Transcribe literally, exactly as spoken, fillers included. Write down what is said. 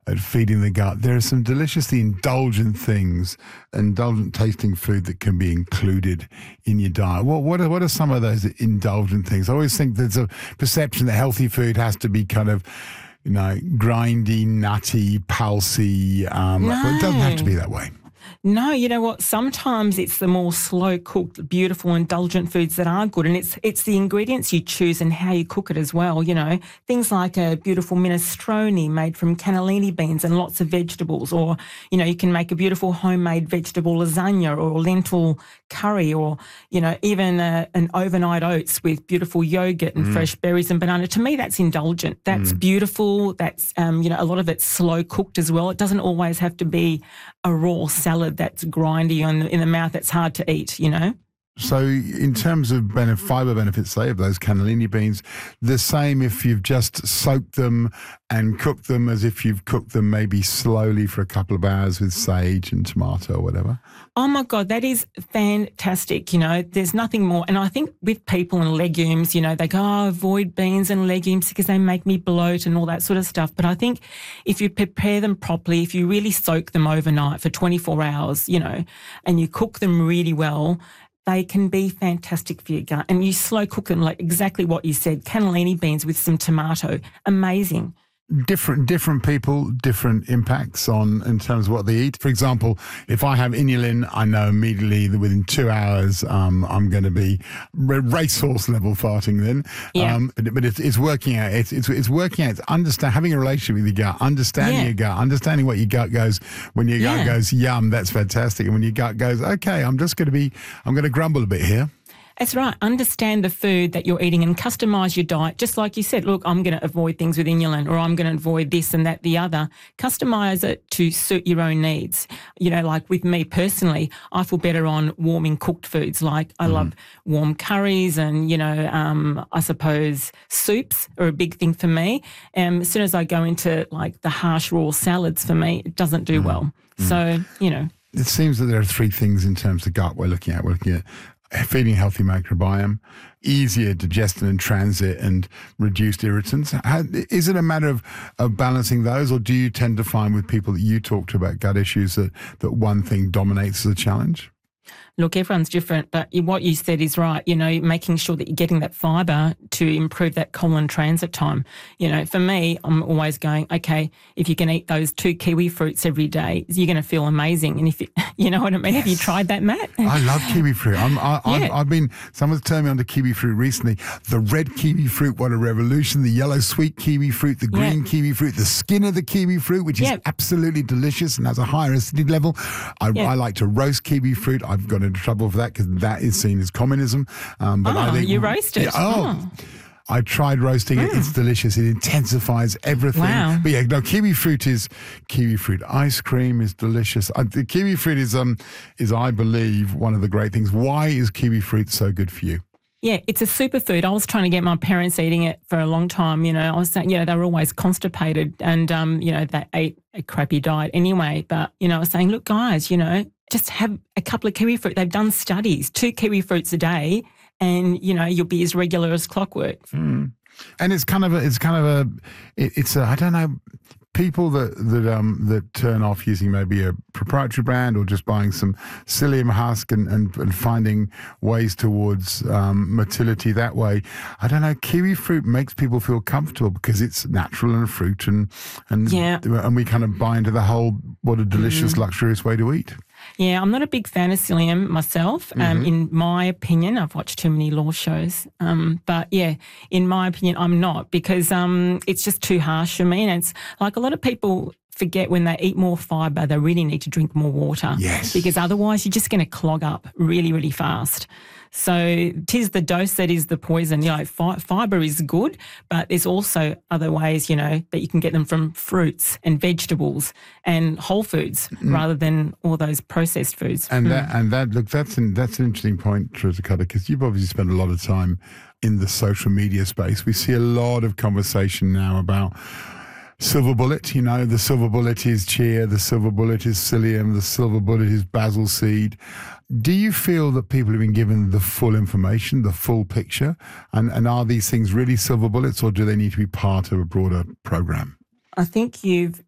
at feeding the gut, there are some deliciously indulgent things, indulgent tasting food that can be included in your diet. What what are, what are some of those indulgent things? I always think there's a perception that healthy food has to be kind of, you know, grindy, nutty, pulsy. Um, No. But it doesn't have to be that way. No, you know what? Sometimes it's the more slow-cooked, beautiful, indulgent foods that are good, and it's it's the ingredients you choose and how you cook it as well, you know. Things like a beautiful minestrone made from cannellini beans and lots of vegetables, or, you know, you can make a beautiful homemade vegetable lasagna or lentil curry, or, you know, even a, an overnight oats with beautiful yogurt and mm. fresh berries and banana. To me, that's indulgent. That's mm. beautiful. That's, um, you know, a lot of it's slow-cooked as well. It doesn't always have to be a raw salad that's grindy on the, in the mouth that's hard to eat, you know. So in terms of benefit, fibre benefits, say, of those cannellini beans, the same if you've just soaked them and cooked them as if you've cooked them maybe slowly for a couple of hours with sage and tomato or whatever? Oh, my God, that is fantastic. You know, there's nothing more. And I think with people and legumes, you know, they go, oh, avoid beans and legumes because they make me bloat and all that sort of stuff. But I think if you prepare them properly, if you really soak them overnight for twenty-four hours, you know, and you cook them really well, they can be fantastic for your gut. And you slow cook them like exactly what you said, cannellini beans with some tomato, amazing. Different different people, different impacts on in terms of what they eat. For example, if I have inulin, I know immediately that within two hours um, I'm going to be racehorse level farting then. Yeah. Um, but but it's, it's working out. It's, it's it's working out. It's understand having a relationship with your gut, understanding Yeah. your gut, understanding what your gut goes when your gut Yeah. goes yum. That's fantastic. And when your gut goes okay, I'm just going to be I'm going to grumble a bit here. That's right. Understand the food that you're eating and customise your diet. Just like you said, look, I'm going to avoid things with inulin, or I'm going to avoid this and that, the other. Customise it to suit your own needs. You know, like with me personally, I feel better on warming cooked foods. Like I mm. love warm curries and, you know, um, I suppose soups are a big thing for me. Um, as soon as I go into like the harsh raw salads, for me, it doesn't do mm. well. Mm. So, you know. It seems that there are three things in terms of gut we're looking at. We're looking at feeding a healthy microbiome, easier digestion and transit, and reduced irritants. How, is it a matter of, of balancing those, or do you tend to find with people that you talk to about gut issues that, that one thing dominates as a challenge? Look, everyone's different, but what you said is right. You know, making sure that you're getting that fibre to improve that colon transit time. You know, for me, I'm always going, okay, if you can eat those two kiwi fruits every day, you're going to feel amazing. And if you, you know what I mean? Yes. Have you tried that, Matt? I love kiwi fruit. I'm, I, yeah. I've, I've been, someone's turned me on to kiwi fruit recently. The red kiwi fruit, what a revolution. The yellow sweet kiwi fruit, the green yeah. kiwi fruit, the skin of the kiwi fruit, which is yeah. absolutely delicious and has a higher acidity level. I, yeah. I like to roast kiwi fruit. I've got into trouble for that because that is seen as communism. Um, but oh, I think, you roast it? Yeah, oh. oh. I tried roasting it. Mm. It's delicious. It intensifies everything. Wow. But yeah, no, kiwi fruit is kiwi fruit. Ice cream is delicious. Uh, the kiwi fruit is, um, is, I believe, one of the great things. Why is kiwi fruit so good for you? Yeah, it's a superfood. I was trying to get my parents eating it for a long time. You know, I was saying, you know, they were always constipated and, um, you know, they ate a crappy diet anyway. But, you know, I was saying, look, guys, you know, just have a couple of kiwi fruit. They've done studies, two kiwi fruits a day, and, you know, you'll be as regular as clockwork. Mm. And it's kind of a, it's kind of a, it, it's a, I don't know, people that that um that turn off using maybe a proprietary brand or just buying some psyllium husk and, and, and finding ways towards um, motility that way. I don't know. Kiwi fruit makes people feel comfortable because it's natural and a fruit, and and yeah. and we kind of buy into the whole what a delicious, mm. luxurious way to eat. Yeah, I'm not a big fan of psyllium myself. Um, mm-hmm. In my opinion, I've watched too many law shows. Um, but yeah, in my opinion, I'm not, because um, it's just too harsh for me. And it's like a lot of people forget when they eat more fibre, they really need to drink more water. Yes. Because otherwise you're just going to clog up really, really fast. So 'tis the dose that is the poison. You know, fi- fibre is good, but there's also other ways, you know, that you can get them from fruits and vegetables and whole foods mm. rather than all those processed foods. And mm. that, and that, look, that's an, that's an interesting point, Teresa Cutter, because you've obviously spent a lot of time in the social media space. We see a lot of conversation now about silver bullet. You know, the silver bullet is chia, the silver bullet is psyllium, the silver bullet is basil seed. Do you feel that people have been given the full information, the full picture? And, and are these things really silver bullets, or do they need to be part of a broader program? I think you've